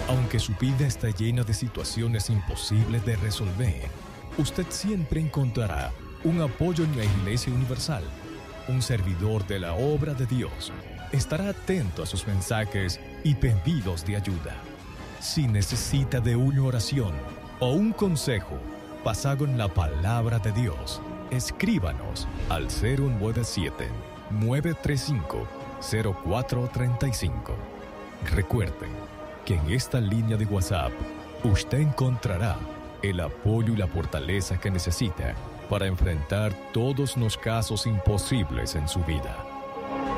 Aunque su vida está llena de situaciones imposibles de resolver, usted siempre encontrará un apoyo en la Iglesia Universal. Un servidor de la obra de Dios estará atento a sus mensajes y pedidos de ayuda. Si necesita de una oración o un consejo basado en la palabra de Dios, escríbanos al 097-935-0435. Recuerden que en esta línea de WhatsApp usted encontrará el apoyo y la fortaleza que necesita para enfrentar todos los casos imposibles en su vida.